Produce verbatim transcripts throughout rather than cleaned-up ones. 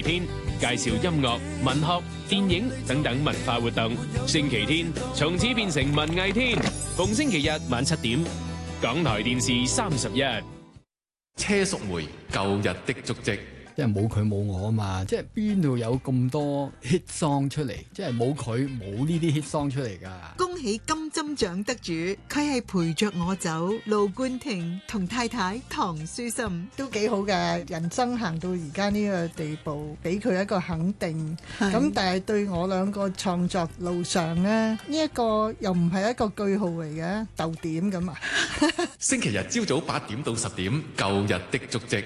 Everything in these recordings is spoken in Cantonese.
天，介紹音樂、文學、電影等等文化活動。星期天從此變成文藝天，逢星期日晚七點，港台電視三十一。 車淑梅舊日的足跡。 即係冇佢冇我啊嘛！即係邊度有咁多 hit song 出嚟？即係冇佢冇呢啲 hit song 出嚟㗎。 恭喜金針獎得主，佢係陪着我走，盧冠廷同太太唐書琛都幾好嘅。人生行到而家呢個地步，俾佢一個肯定。咁但係對我兩個創作路上咧，呢、這、一個又唔係一個句號嚟嘅，逗點咁啊！ 星期日朝早八點到十點，舊日的足跡。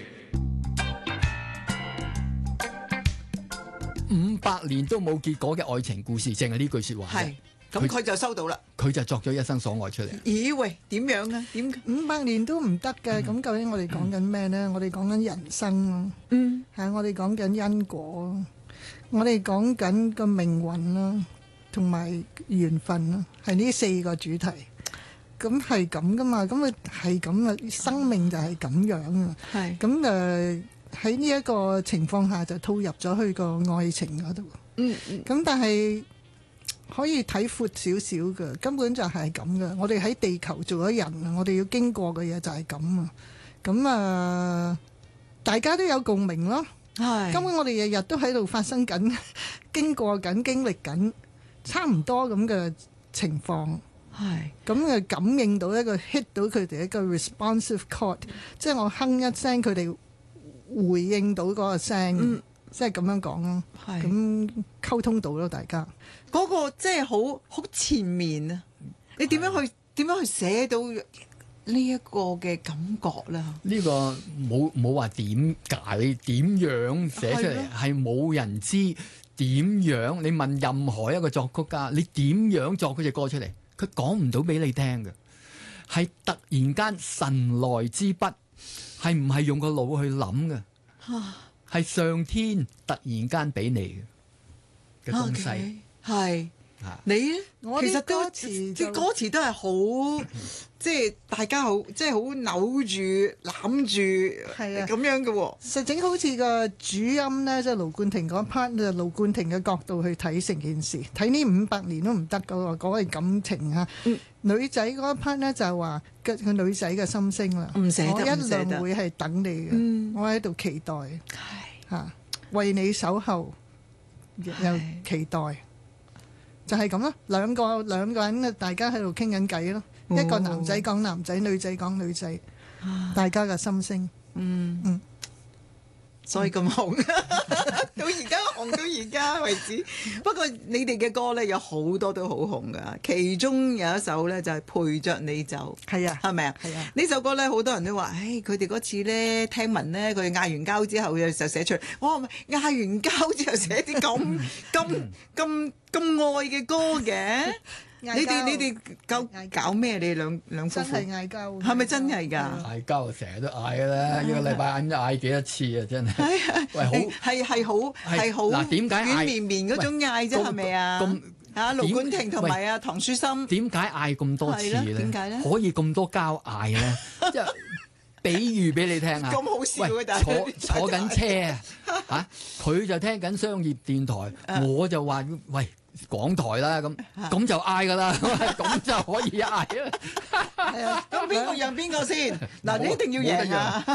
五百年都冇結果嘅愛情故事，淨係呢句説話。 係，咁佢就收到啦。 佢就作咗一生所愛出嚟。 咦喂，點樣啊？點五百年都唔得嘅？咁、嗯、究竟我哋講緊咩呢？嗯、我哋講緊人生咯。嗯，係我哋講緊因果，我哋講緊個命運啦，同埋緣分啦，係呢四個主題。咁係咁噶嘛？咁佢係咁啊，生命就係咁樣啊。係咁誒。喺呢一個情況下就套入咗去個愛情嗰度，嗯嗯，咁但係可以睇闊少少嘅，根本就係咁嘅。我哋喺地球做咗人啊，我哋要經過嘅嘢就係咁啊，咁啊，大家都有共鳴咯，係。根本我哋日日都喺度發生緊、經過緊、經歷緊，差唔多咁嘅情況，係。咁啊，感應到一個 hit 到佢哋一個 responsive chord，即係我哼一聲，佢哋回應到嗰個聲，嗯、即係咁樣講咯，咁溝通到咯，大家嗰、嗰個即係好好前面啊！你點樣去點樣去寫到呢一個嘅感覺咧？ 呢個冇冇話點解點樣寫出嚟，係冇人知點樣。你問任何一個作曲家，你點樣作嗰隻歌出嚟，佢講唔到俾你聽嘅，係突然間神來之筆。係唔係用個腦去諗嘅？係上天突然間俾你嘅嘅東西。係你咧， 我其實歌詞啲歌詞都係好，即係大家好，即係好扭住攬住，係啊咁樣嘅喎。 實整好似個主音咧，即係盧冠廷嗰 part，就盧冠廷嘅角度去睇成件事，睇呢五百年都唔得嘅喎，講係感情啊。嗯、女仔嗰 part 咧就係話個個女仔嘅心聲啦，唔捨得，我一樣會係等你嘅，嗯、我喺度期待，係嚇、啊、為你守候，又期待。就係咁咯，兩個兩個人大家喺度傾緊偈咯，哦、一個男仔講男仔，女仔講女仔，啊、大家嘅心聲，嗯嗯， 所以咁紅，到而家紅到而家為止。不過你哋嘅歌咧有好多都好紅噶，其中有一首咧就係、是、陪着你走，係啊，係咪啊？係啊，呢首歌咧好多人都話，唉，佢哋嗰次咧聽聞咧，佢哋嗌完交之後就寫出嚟，哇，嗌完交之後寫啲咁咁咁。咁愛嘅歌嘅，你哋你哋搞搞咩？你兩兩夫婦真係嗌交， 係咪真係㗎？ 嗌交成日都嗌㗎啦，一個禮拜嗌嗌幾多次啊！真係，喂，好係係好係好嗱，點解軟綿綿嗰種嗌啫？係咪啊？咁啊，盧冠廷同埋啊唐書琛， 點解嗌咁多次咧？ 點解咧？ 可以咁多交嗌咧？即係比喻俾你聽啊！ 咁好笑嘅，但係坐坐緊車啊，嚇佢就聽緊商業電台，我就話喂。港台啦，咁咁就嗌噶啦，咁就可以嗌啦。 係啊，咁邊個贏邊個先？嗱，你一定要贏啊！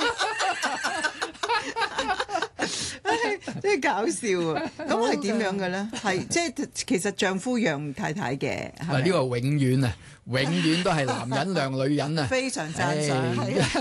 真係搞笑啊！咁係點樣嘅咧？係即係其實丈夫讓太太嘅。係咪？ 呢個永遠啊，永遠都係男人讓女人啊！ 非常讚賞，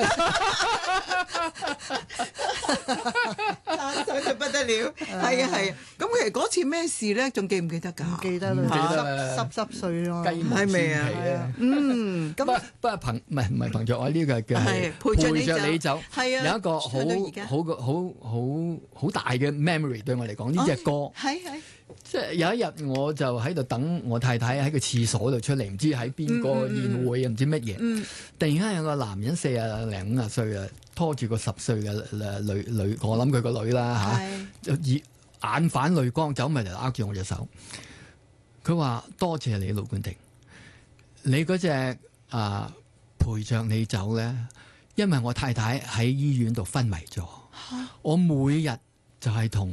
讚賞就不得了。係啊係啊，咁其實嗰次咩事咧？仲記唔記得㗎？ 唔記得啦，濕濕碎咯， 係咪啊？嗯，咁不不過憑唔係唔係憑著我呢個叫陪着你走，係啊，有一個好好個好好好大嘅 memory 對我嚟講呢隻歌，係係即係有一日我就喺度等我太太喺個廁所度出嚟，唔知喺邊個宴會啊，唔知乜嘢，突然間有個男人四廿零五廿歲啊，拖住個十歲嘅誒女女，我諗佢個女啦嚇，就以眼反淚光走埋嚟握住我隻手，佢話多謝你盧冠廷，你嗰隻啊陪着你走咧，因為我太太喺醫院度昏迷咗，我每日就係同